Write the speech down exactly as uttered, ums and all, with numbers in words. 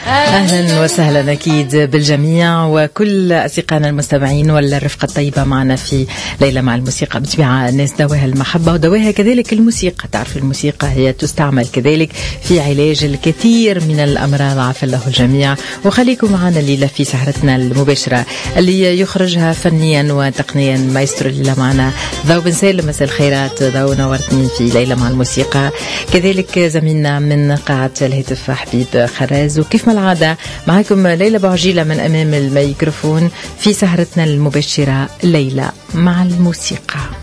أهلا وسهلا أكيد بالجميع وكل أصدقائنا المستمعين والرفقة الطيبة معنا في ليلة مع الموسيقى. بتبع الناس دواها المحبة ودواها كذلك الموسيقى. تعرف الموسيقى هي تستعمل كذلك في علاج الكثير من الأمراض، عافى الله الجميع. وخليكم معنا الليلة في سهرتنا المباشرة اللي يخرجها فنيا وتقنيا مايسترو الليلة معنا ضو بن سالم. مساء الخيرات ضو، نورتني في ليلة مع الموسيقى. كذلك زميلنا من قاعة الهاتف حبيب خراز، وكيف ما العادة معكم ليلى بعجيلة من أمام الميكروفون في سهرتنا المباشرة ليلة مع الموسيقى.